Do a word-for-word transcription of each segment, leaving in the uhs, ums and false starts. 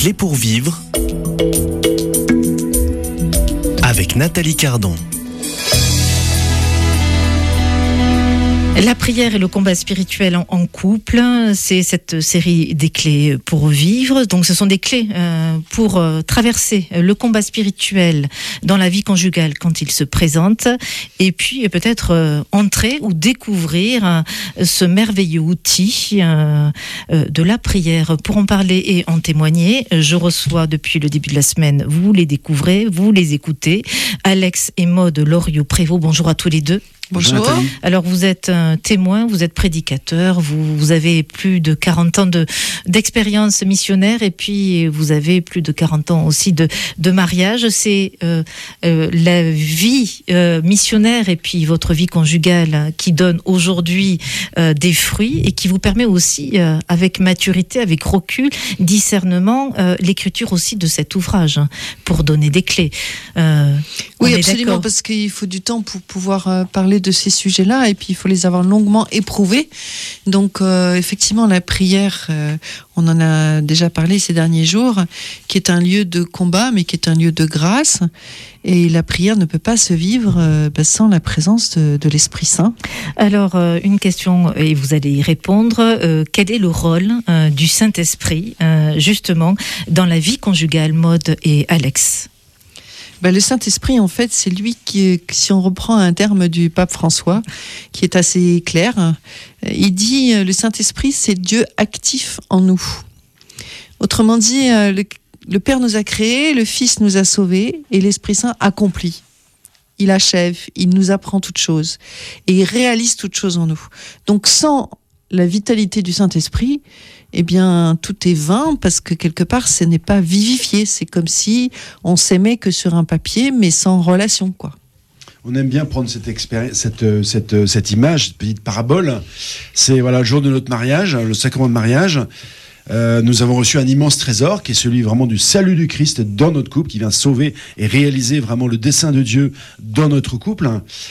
clés pour vivre avec Nathalie Cardon. La prière et le combat spirituel en, en couple, c'est cette série des clés pour vivre. Donc ce sont des clés euh, pour euh, traverser le combat spirituel dans la vie conjugale quand il se présente, et puis peut-être euh, entrer ou découvrir euh, ce merveilleux outil euh, euh, de la prière. Pour en parler et en témoigner, je reçois depuis le début de la semaine, vous les découvrez, vous les écoutez, Alex et Maude Loriot-Prévost. Bonjour à tous les deux. Bonjour. Alors vous êtes un témoin, vous êtes prédicateur, vous, vous avez plus de quarante ans de, d'expérience missionnaire, et puis vous avez plus de quarante ans aussi de, de mariage. C'est euh, euh, la vie euh, missionnaire et puis votre vie conjugale qui donne aujourd'hui euh, des fruits et qui vous permet aussi, euh, avec maturité, avec recul, discernement, euh, l'écriture aussi de cet ouvrage, hein, pour donner des clés. Euh, oui, absolument, parce qu'il faut du temps pour pouvoir euh, parler de ces sujets-là, et puis il faut les avoir longuement éprouvés. Donc euh, effectivement, la prière, euh, on en a déjà parlé ces derniers jours, qui est un lieu de combat, mais qui est un lieu de grâce. Et la prière ne peut pas se vivre euh, bah, sans la présence de, de l'Esprit Saint. Alors, euh, une question, et vous allez y répondre. Euh, quel est le rôle euh, du Saint-Esprit, euh, justement, dans la vie conjugale, Maude et Alex ? Ben, le Saint-Esprit, en fait, c'est lui qui, si on reprend un terme du pape François, qui est assez clair, il dit le Saint-Esprit, c'est Dieu actif en nous. Autrement dit, le, le Père nous a créés, le Fils nous a sauvés, et l'Esprit Saint accomplit. Il achève, il nous apprend toutes choses, et il réalise toutes choses en nous. Donc, sans la vitalité du Saint-Esprit, eh bien, tout est vain, parce que quelque part, ce n'est pas vivifié. C'est comme si on s'aimait que sur un papier, mais sans relation, quoi. On aime bien prendre cette, expéri- cette, cette, cette image, cette petite parabole. C'est voilà, le jour de notre mariage, le sacrement de mariage. Euh, nous avons reçu un immense trésor qui est celui vraiment du salut du Christ dans notre couple, qui vient sauver et réaliser vraiment le dessein de Dieu dans notre couple.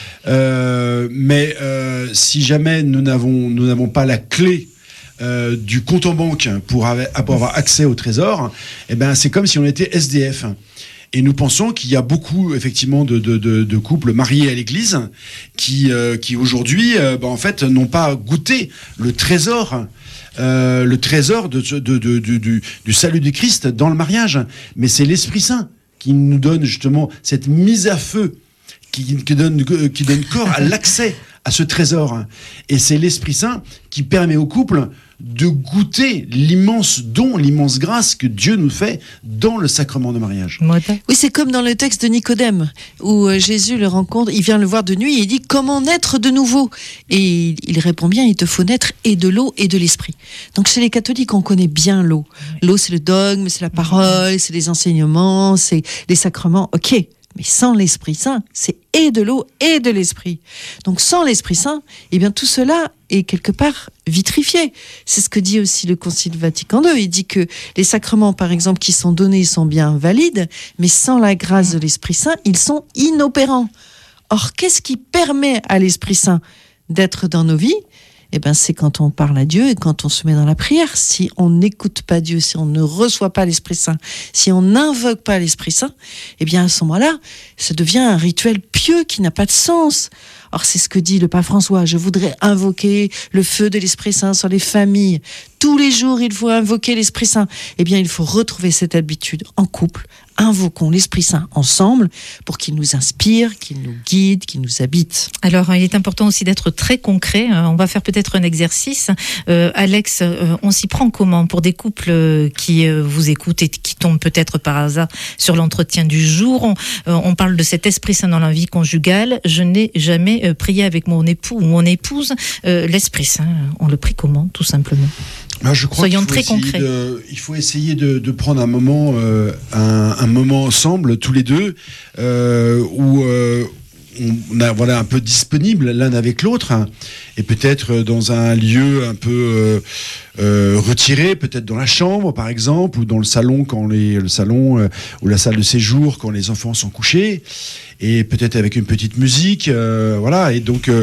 Euh, mais euh, si jamais nous n'avons, nous n'avons pas la clé Euh, du compte en banque pour, ava- pour avoir accès au trésor, eh ben, c'est comme si on était S D F. Et nous pensons qu'il y a beaucoup, effectivement, de, de, de, de couples mariés à l'église qui, euh, qui aujourd'hui, euh, ben, en fait, n'ont pas goûté le trésor, euh, le trésor de, de, de, de, du, du salut du Christ dans le mariage. Mais c'est l'Esprit Saint qui nous donne justement cette mise à feu, qui, qui, donne, qui donne corps à l'accès à ce trésor. Et c'est l'Esprit Saint qui permet au couple de goûter l'immense don, l'immense grâce que Dieu nous fait dans le sacrement de mariage. Oui, c'est comme dans le texte de Nicodème, où Jésus le rencontre, il vient le voir de nuit et il dit « Comment naître de nouveau ?» Et il répond bien « Il te faut naître et de l'eau et de l'esprit ». Donc chez les catholiques, on connaît bien l'eau. L'eau, c'est le dogme, c'est la parole, c'est les enseignements, c'est les sacrements, ok. Mais sans l'Esprit Saint, c'est et de l'eau et de l'Esprit. Donc sans l'Esprit Saint, eh bien tout cela est quelque part vitrifié. C'est ce que dit aussi le Concile Vatican deux. Il dit que les sacrements, par exemple, qui sont donnés sont bien valides, mais sans la grâce de l'Esprit Saint, ils sont inopérants. Or, qu'est-ce qui permet à l'Esprit Saint d'être dans nos vies ? Eh ben, c'est quand on parle à Dieu et quand on se met dans la prière. Si on n'écoute pas Dieu, si on ne reçoit pas l'Esprit Saint, si on n'invoque pas l'Esprit Saint, eh bien, à ce moment-là, ça devient un rituel pieux qui n'a pas de sens. Or, c'est ce que dit le pape François. Je voudrais invoquer le feu de l'Esprit Saint sur les familles. Tous les jours, il faut invoquer l'Esprit Saint. Eh bien, il faut retrouver cette habitude en couple. Invoquons l'Esprit Saint ensemble pour qu'il nous inspire, qu'il nous guide, qu'il nous habite. Alors, il est important aussi d'être très concret. On va faire peut-être un exercice. Euh, Alex, euh, on s'y prend comment pour des couples qui euh, vous écoutent et qui tombent peut-être par hasard sur l'entretien du jour? On, euh, on parle de cet Esprit Saint dans la vie conjugale. Je n'ai jamais euh, prié avec mon époux ou mon épouse. Euh, L'Esprit Saint, on le prie comment, tout simplement? Ben, je crois Soyons qu'il faut très concrets. De, il faut essayer de, de prendre un moment, euh, un, un moment ensemble, tous les deux, euh, où euh, on a voilà un peu disponible l'un avec l'autre, hein, et peut-être dans un lieu un peu euh, euh, retiré, peut-être dans la chambre par exemple, ou dans le salon quand les, le salon euh, ou la salle de séjour quand les enfants sont couchés, et peut-être avec une petite musique, euh, voilà, et donc. Euh,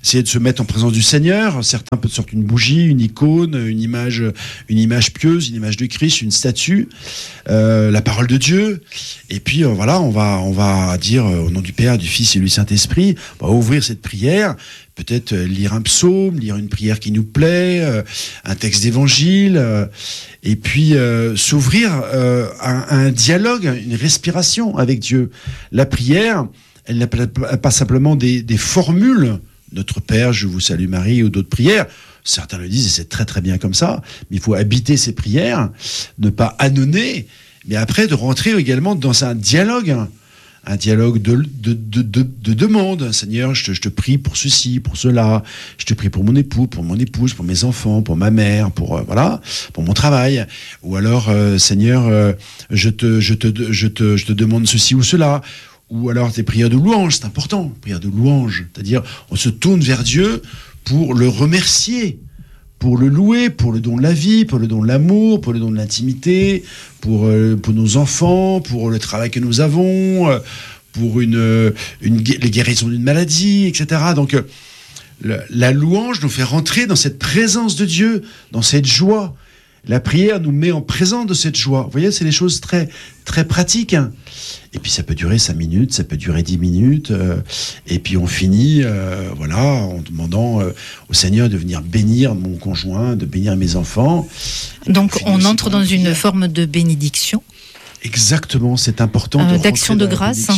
essayer de se mettre en présence du Seigneur. Certains peuvent sortir une bougie, une icône, une image, une image pieuse, une image de Christ, une statue, euh, la parole de Dieu. Et puis euh, voilà, on va, on va dire euh, au nom du Père, du Fils et du Saint-Esprit, on va ouvrir cette prière. Peut-être euh, lire un psaume, lire une prière qui nous plaît, euh, un texte d'évangile, euh, et puis euh, s'ouvrir euh, à, à un dialogue, une respiration avec Dieu. La prière, elle n'a pas, pas simplement des, des formules, Notre Père, je vous salue Marie, ou d'autres prières. Certains le disent, et c'est très très bien comme ça, mais il faut habiter ces prières, ne pas ânonner, mais après de rentrer également dans un dialogue, un dialogue de, de, de, de, de demande. Seigneur, je te, je te prie pour ceci, pour cela. Je te prie pour mon époux, pour mon épouse, pour mes enfants, pour ma mère, pour euh, voilà, pour mon travail. Ou alors, euh, Seigneur, euh, je te, je te, je te, je te demande ceci ou cela. Ou alors des prières de louange, c'est important. Prières de louange, c'est-à-dire on se tourne vers Dieu pour le remercier, pour le louer, pour le don de la vie, pour le don de l'amour, pour le don de l'intimité, pour, euh, pour nos enfants, pour le travail que nous avons, euh, pour une, une, les guérisons d'une maladie, et cetera. Donc, euh, le, la louange nous fait rentrer dans cette présence de Dieu, dans cette joie. La prière nous met en présence de cette joie. Vous voyez, c'est des choses très, très pratiques. Hein. Et puis ça peut durer cinq minutes, ça peut durer dix minutes. Euh, et puis on finit euh, voilà, en demandant euh, au Seigneur de venir bénir mon conjoint, de bénir mes enfants. Donc on, on entre dans une prière. Forme de bénédiction. Exactement, c'est important. Euh, de d'action de grâce.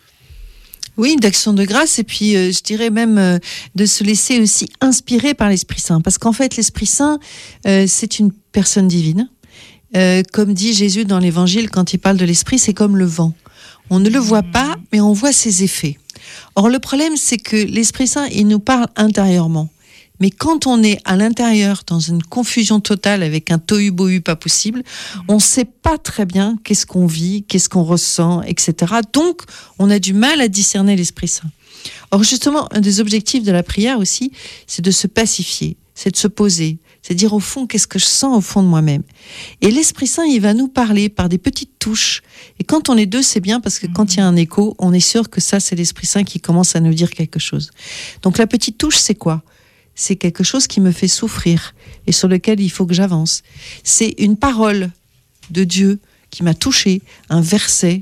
Oui, d'action de grâce, et puis euh, je dirais même euh, de se laisser aussi inspirer par l'Esprit Saint. Parce qu'en fait, l'Esprit Saint, euh, c'est une personne divine. Euh, comme dit Jésus dans l'Évangile, quand il parle de l'Esprit, c'est comme le vent. On ne le voit pas, mais on voit ses effets. Or, le problème, c'est que l'Esprit Saint, il nous parle intérieurement. Mais quand on est à l'intérieur, dans une confusion totale, avec un tohu-bohu pas possible, on ne sait pas très bien qu'est-ce qu'on vit, qu'est-ce qu'on ressent, et cetera. Donc, on a du mal à discerner l'Esprit Saint. Or, justement, un des objectifs de la prière aussi, c'est de se pacifier, c'est de se poser, c'est de dire au fond, qu'est-ce que je sens au fond de moi-même. Et l'Esprit Saint, il va nous parler par des petites touches. Et quand on est deux, c'est bien, parce que quand il y a un écho, on est sûr que ça, c'est l'Esprit Saint qui commence à nous dire quelque chose. Donc, la petite touche, c'est quoi ? C'est quelque chose qui me fait souffrir et sur lequel il faut que j'avance. C'est une parole de Dieu qui m'a touchée, un verset,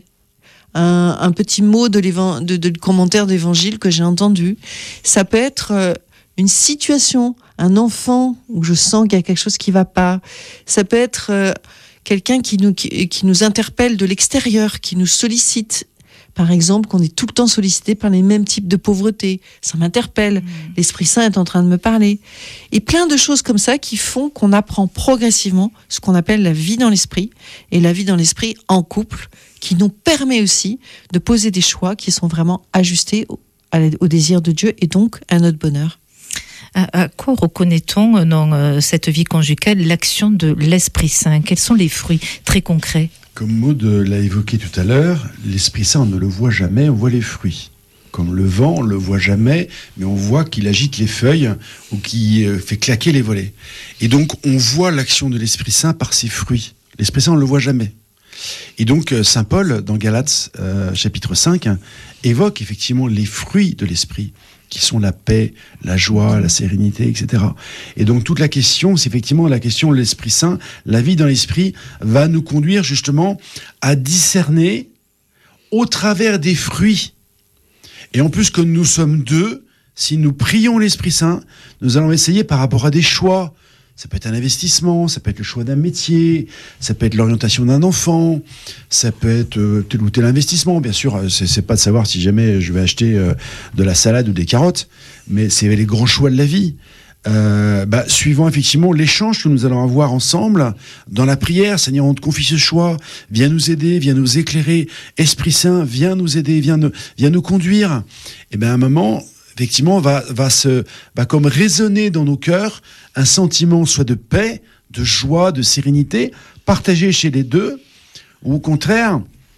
un, un petit mot de, de, de commentaire d'évangile que j'ai entendu. Ça peut être euh, une situation, un enfant où je sens qu'il y a quelque chose qui ne va pas. Ça peut être euh, quelqu'un qui nous, qui, qui nous interpelle de l'extérieur, qui nous sollicite. Par exemple, qu'on est tout le temps sollicité par les mêmes types de pauvreté. Ça m'interpelle. Mmh. L'Esprit Saint est en train de me parler. Et plein de choses comme ça qui font qu'on apprend progressivement ce qu'on appelle la vie dans l'esprit. Et la vie dans l'esprit en couple, qui nous permet aussi de poser des choix qui sont vraiment ajustés au, au désir de Dieu et donc à notre bonheur. À, à quoi reconnaît-on dans euh, cette vie conjugale l'action de l'Esprit Saint ? Quels sont les fruits très concrets ? Comme Maud l'a évoqué tout à l'heure, l'Esprit Saint, on ne le voit jamais, on voit les fruits. Comme le vent, on ne le voit jamais, mais on voit qu'il agite les feuilles ou qu'il fait claquer les volets. Et donc, on voit l'action de l'Esprit Saint par ses fruits. L'Esprit Saint, on ne le voit jamais. Et donc, Saint Paul, dans Galates, euh, chapitre cinq, évoque effectivement les fruits de l'Esprit, qui sont la paix, la joie, la sérénité, et cetera. Et donc toute la question, c'est effectivement la question de l'Esprit Saint. La vie dans l'Esprit va nous conduire justement à discerner au travers des fruits. Et en plus, comme nous sommes deux, si nous prions l'Esprit Saint, nous allons essayer par rapport à des choix. Ça peut être un investissement, ça peut être le choix d'un métier, ça peut être l'orientation d'un enfant, ça peut être euh, tel ou tel investissement. Bien sûr, c'est, c'est pas de savoir si jamais je vais acheter euh, de la salade ou des carottes, mais c'est les grands choix de la vie. Euh, bah, suivant effectivement l'échange que nous allons avoir ensemble dans la prière, Seigneur, on te confie ce choix, viens nous aider, viens nous éclairer, Esprit Saint, viens nous aider, viens nous, viens nous conduire. Et bien à un moment, effectivement, va, va, se, va comme résonner dans nos cœurs un sentiment soit de paix, de joie, de sérénité, partagé chez les deux, ou au contraire,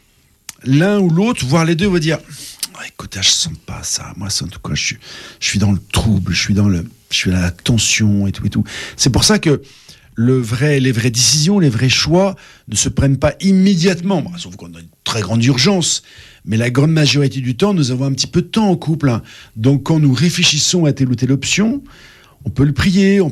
l'un ou l'autre, voire les deux, va dire oh, « Écoute, je sens pas ça, moi, en tout cas, je suis, je suis dans le trouble, je suis dans, le, je suis dans la tension et tout et tout. » C'est pour ça que le vrai, les vraies décisions, les vrais choix ne se prennent pas immédiatement, bon, sauf qu'on a une très grande urgence. Mais la grande majorité du temps, nous avons un petit peu de temps en couple. Donc, quand nous réfléchissons à telle ou telle option, on peut le prier, on